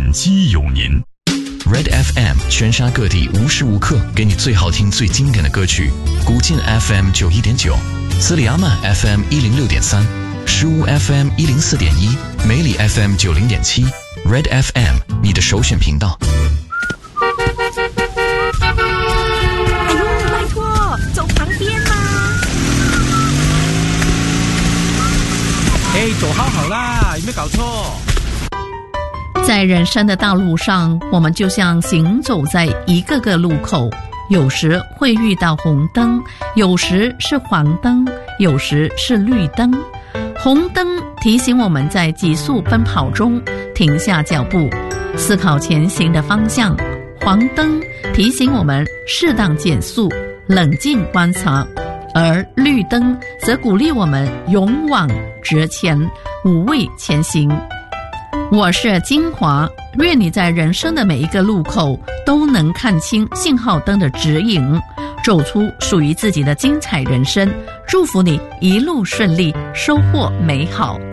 基有您。Red FM 全沙各地无时无刻给你最好听最经典的歌曲。古晋 FM 91.9，斯里阿曼 FM 106.3，石屋 FM 104.1，梅里 FM 90.7。Red FM 你的首选频道。 哎呦，拜托，走旁边嘛！ 哎，走好啦，有没有搞错？ 在人生的道路上，我们就像行走在一个个路口，有时会遇到红灯，有时是黄灯，有时是绿灯。红灯提醒我们在急速奔跑中停下脚步，思考前行的方向；黄灯提醒我们适当减速，冷静观察；而绿灯则鼓励我们勇往直前，无畏前行。我是金华，愿你在人生的每一个路口都能看清信号灯的指引，走出属于自己的精彩人生。祝福你一路顺利，收获美好。